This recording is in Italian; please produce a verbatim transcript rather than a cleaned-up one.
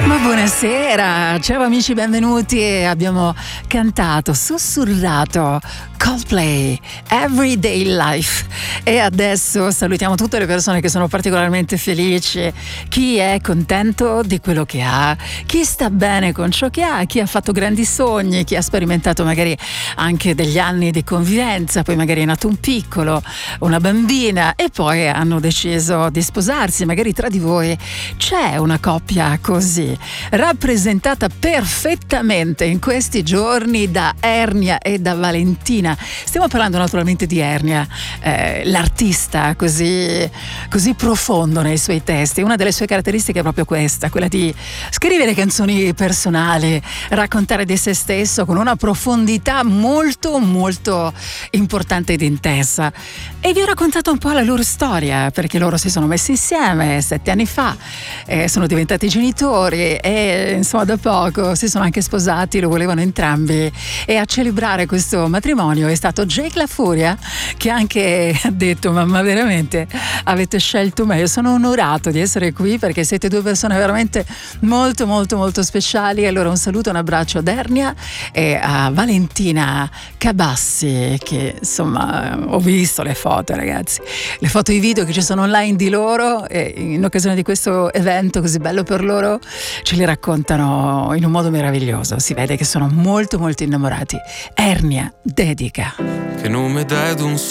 Buonasera, ciao amici, benvenuti. Abbiamo cantato, sussurrato Coldplay, Everyday Life, e adesso salutiamo tutte le persone che sono particolarmente felici, chi è contento di quello che ha, chi sta bene con ciò che ha, chi ha fatto grandi sogni, chi ha sperimentato magari anche degli anni di convivenza, poi magari è nato un piccolo, una bambina e poi hanno deciso di sposarsi. Magari tra di voi c'è una coppia così, rappresentata perfettamente in questi giorni da Ernia e da Valentina. Stiamo parlando naturalmente di Ernia, eh, l'artista così, così profondo nei suoi testi. Una delle sue caratteristiche è proprio questa, quella di scrivere canzoni personali, raccontare di se stesso con una profondità molto molto importante ed intensa. E vi ho raccontato un po' la loro storia, perché loro si sono messi insieme sette anni fa, eh, sono diventati genitori e insomma da poco si sono anche sposati, lo volevano entrambi, e a celebrare questo matrimonio è stato Jake La Furia, che anche ha detto: mamma, veramente avete scelto me, io sono onorato di essere qui perché siete due persone veramente molto molto molto speciali. Allora un saluto, un abbraccio ad Ernia e a Valentina Cabassi, che insomma ho visto le foto, ragazzi, le foto e i video che ci sono online di loro, e in occasione di questo evento così bello per loro ce li raccontano in un modo meraviglioso. Si vede che sono molto molto innamorati. Ernia dedica. Che nome dai ad un